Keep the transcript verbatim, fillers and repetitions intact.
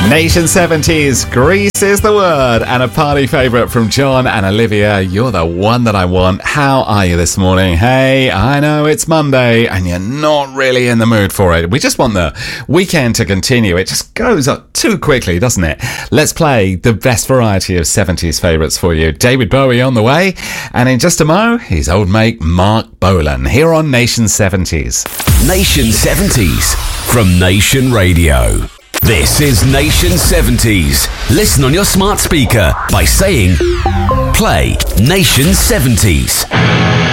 Nation seventies, Grease is the word, and a party favourite from John and Olivia. You're the one that I want. How are you this morning? Hey, I know it's Monday and you're not really in the mood for it. We just want the weekend to continue. It just goes up too quickly, doesn't it? Let's play the best variety of seventies favourites for you. David Bowie on the way, and in just a mo, his old mate Mark Bolan here on Nation seventies. Nation seventies from Nation Radio. This is Nation seventies. Listen on your smart speaker by saying, play Nation seventies.